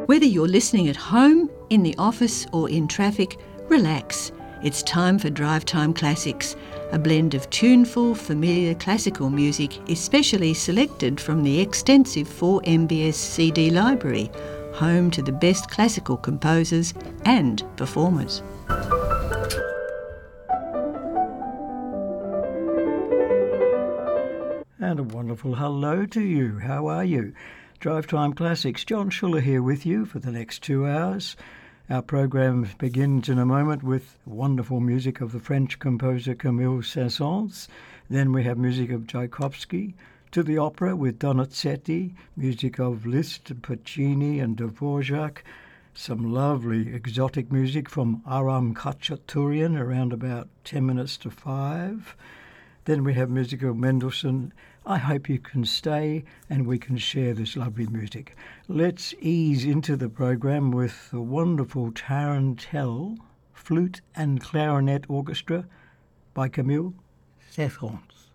Whether you're listening at home, in the office or in traffic, relax. It's time for Drive Time Classics, a blend of tuneful, familiar classical music especially selected from the extensive 4MBS CD library, home to the best classical composers and performers. And a wonderful hello to you. How are you? Drive Time Classics. John Schuller here with you for the next 2 hours. Our program begins in a moment with wonderful music of the French composer Camille Saint-Saëns. Then we have music of Tchaikovsky, to the opera with Donizetti, music of Liszt, Puccini and Dvorak, some lovely exotic music from Aram Khachaturian around about 10 minutes to 5. Then we have music of Mendelssohn. I hope you can stay and we can share this lovely music. Let's ease into the program with the wonderful Tarantelle Flute and Clarinet Orchestra by Camille Saint-Saëns.